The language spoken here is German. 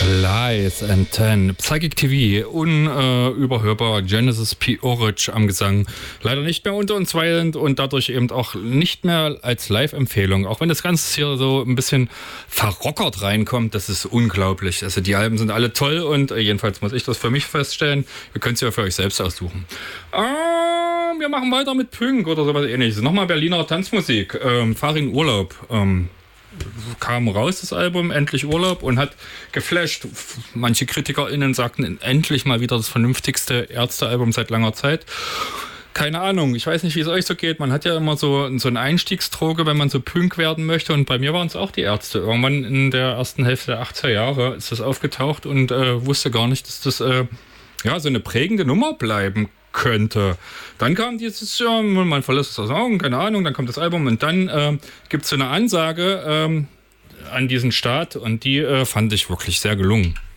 Lies and Ten, Psychic TV, unüberhörbar, Genesis P. Orridge am Gesang, leider nicht mehr unter uns weilend und dadurch eben auch nicht mehr als Live-Empfehlung, auch wenn das Ganze hier so ein bisschen verrockert reinkommt, das ist unglaublich. Also die Alben sind alle toll und jedenfalls muss ich das für mich feststellen, ihr könnt es ja für euch selbst aussuchen. Wir machen weiter mit Punk oder sowas ähnliches. Nochmal Berliner Tanzmusik, Fahr in Urlaub. Kam raus, das Album, endlich Urlaub, und hat geflasht. Manche KritikerInnen sagten, endlich mal wieder das vernünftigste Ärzte-Album seit langer Zeit. Keine Ahnung, ich weiß nicht, wie es euch so geht. Man hat ja immer so einen Einstiegsdroge, wenn man so Punk werden möchte, und bei mir waren es auch die Ärzte. Irgendwann in der ersten Hälfte der 80er Jahre ist das aufgetaucht und wusste gar nicht, dass das so eine prägende Nummer bleiben könnte. Dann kam dieses Jahr, man verlässt es aus den Augen, keine Ahnung, dann kommt das Album und dann gibt es so eine Ansage an diesen Start und die fand ich wirklich sehr gelungen.